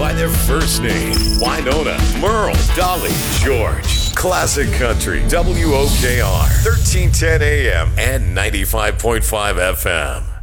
by their first name. Winona, Merle, Dolly, George. Classic Country, WOKR, 1310 AM and 95.5 FM.